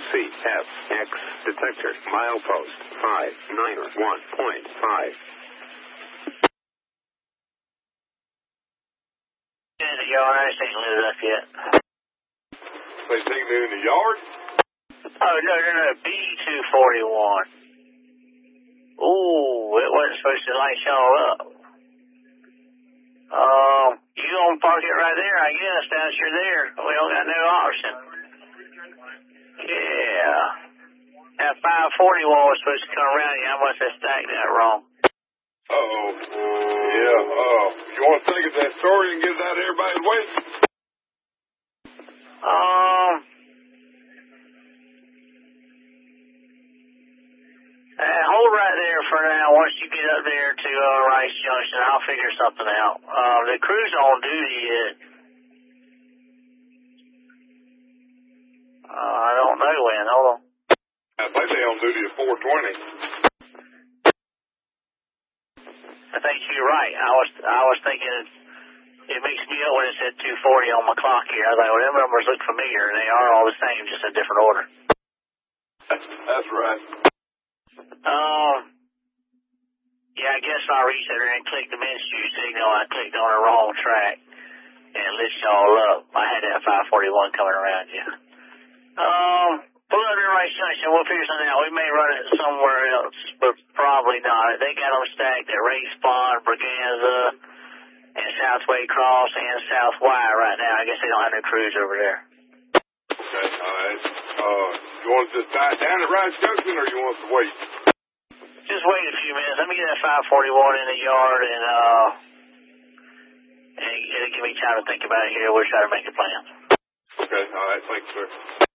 CFX detector milepost 591.5. In the yard, I just ain't lit it up yet. They singing it in the yard? Oh, no, B241. Ooh, it wasn't supposed to light y'all up. You gonna park it right there, I guess, down you're there. We don't got no option. Yeah. That 541 was supposed to come around here. I must have stacked that wrong. Uh-oh. Yeah, you want to take it to that story and get it out of everybody's way? Hold right there for now. Once you get up there to Rice Junction, I'll figure something out. The crew's on duty yet. I don't know when. Hold on. I think they on duty at 4:20. I think you're right. I was thinking it makes me up when it said 240 on my clock here. I thought, well, them numbers look familiar, and they are all the same, just in different order. That's right. Yeah, I guess I reached there and clicked the menu signal. I clicked on the wrong track and lit y'all up. I had that 541 coming around you. Pull up to Rice Junction. We'll figure something out. We may run it somewhere else, but probably not. They got them stacked at Ray Spawn, Braganza, and Southway Cross and South Y right now. I guess they don't have no crews over there. Okay, all right. You want to just dive down at Rice Junction, or you want us to wait? Just wait a few minutes. Let me get that 541 in the yard, and it'll give me time to think about it here. We'll try to make a plan. Okay, all right. Thanks, sir.